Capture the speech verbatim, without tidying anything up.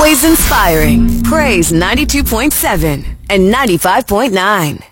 always inspiring. Praise ninety-two point seven and ninety-five point nine.